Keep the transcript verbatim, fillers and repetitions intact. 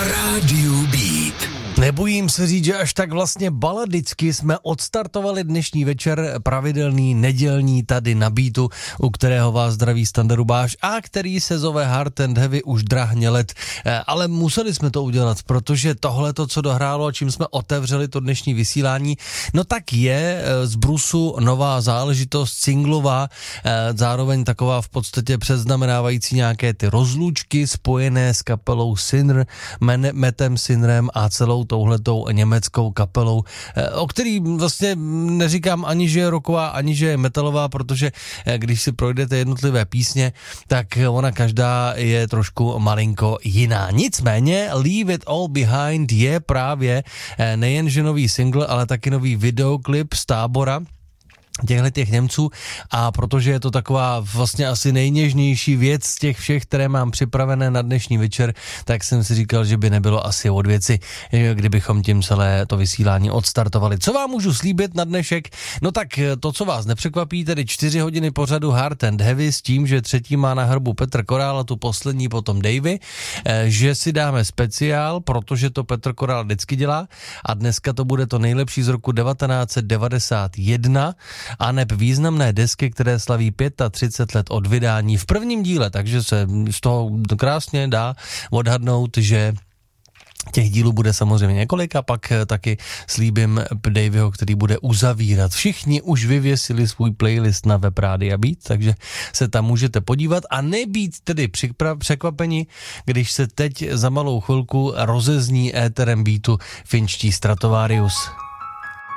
rádiu Beat. Nebojím se říct, že až tak vlastně baladicky jsme odstartovali dnešní večer, pravidelný nedělní tady na Beatu, u kterého vás zdraví Standa Rubáš a který se zove Hard and Heavy už drahně let. Ale museli jsme to udělat, protože tohle to, co dohrálo a čím jsme otevřeli to dnešní vysílání, no tak je z brusu nová záležitost singlová, zároveň taková v podstatě předznamenávající nějaké ty rozlučky spojené s kapelou Sinner, Mattem Sinnerem a celou touhletou německou kapelou, o který vlastně neříkám ani, že je rocková, ani, že je metalová, protože když si projdete jednotlivé písně, tak ona každá je trošku malinko jiná. Nicméně Leave It All Behind je právě nejenže nový single, ale taky nový videoklip z tábora těchto těch Němců a protože je to taková vlastně asi nejněžnější věc z těch všech, které mám připravené na dnešní večer, tak jsem si říkal, že by nebylo asi od věci, kdybychom tím celé to vysílání odstartovali. Co vám můžu slíbit na dnešek? No tak to, co vás nepřekvapí, tedy čtyři hodiny pořadu Hard and Heavy s tím, že třetí má na hrbu Petr Korál a tu poslední potom Davey, že si dáme speciál, protože to Petr Korál vždycky dělá a dneska to bude to nejlepší z roku devatenáct set devadesát jedna a neb významné desky, které slaví třicet pět let od vydání v prvním díle, takže se z toho krásně dá odhadnout, že těch dílů bude samozřejmě několik a pak taky slíbím Daveyho, který bude uzavírat. Všichni už vyvěsili svůj playlist na web Rádia Beat, takže se tam můžete podívat a nebýt tedy překvapeni, když se teď za malou chvilku rozezní éterem Beatu finští Stratovarius.